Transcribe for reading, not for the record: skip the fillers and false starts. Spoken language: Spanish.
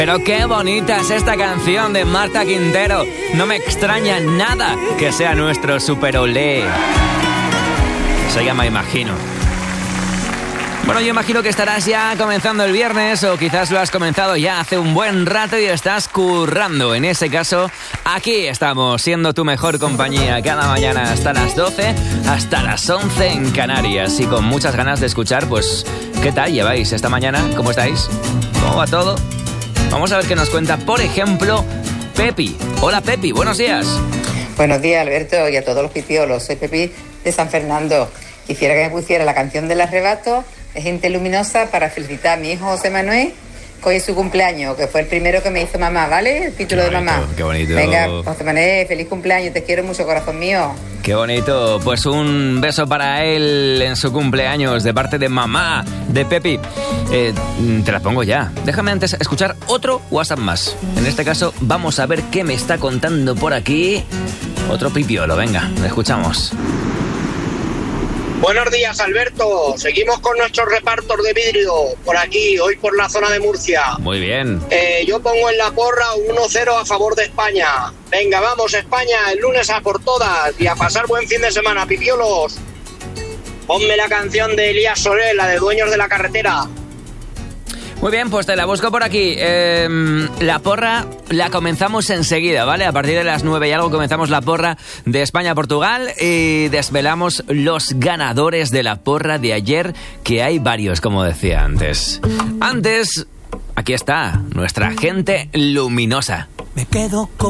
Pero qué bonita es esta canción de Marta Quintero. No me extraña nada que sea nuestro Super Olé. Se llama Imagino. Bueno, yo imagino que estarás ya comenzando el viernes o quizás lo has comenzado ya hace un buen rato y estás currando. En ese caso, aquí estamos, siendo tu mejor compañía cada mañana hasta las 12, hasta las 11 en Canarias. Y con muchas ganas de escuchar, pues, ¿qué tal lleváis esta mañana? ¿Cómo estáis? ¿Cómo va todo? Vamos a ver qué nos cuenta, por ejemplo, Pepi. Hola, Pepi, buenos días. Buenos días, Alberto, y a todos los pipiolos. Soy Pepi de San Fernando. Quisiera que me pusiera la canción del arrebato de Gente Luminosa para felicitar a mi hijo José Manuel, que hoy es su cumpleaños, que fue el primero que me hizo mamá, ¿vale? El título de mamá. Qué bonito. Venga, José Manuel, feliz cumpleaños, te quiero mucho, corazón mío. Qué bonito, pues un beso para él en su cumpleaños de parte de mamá, de Pepi. Te la pongo ya. Déjame antes escuchar otro WhatsApp más. En este caso, vamos a ver qué me está contando por aquí. Otro pipiolo, venga, lo escuchamos. Buenos días, Alberto. Seguimos con nuestros repartos de vidrio por aquí, hoy por la zona de Murcia. Muy bien. Yo pongo en la porra 1-0 a favor de España. Venga, vamos, España, el lunes a por todas y a pasar buen fin de semana, pipiolos. Ponme la canción de Elías Soler, la de Dueños de la Carretera. Muy bien, pues te la busco por aquí. La porra la comenzamos enseguida, ¿vale? A partir de las 9 y algo comenzamos la porra de España-Portugal y desvelamos los ganadores de la porra de ayer, que hay varios, como decía antes. Antes, aquí está, nuestra Gente Luminosa. Me quedo con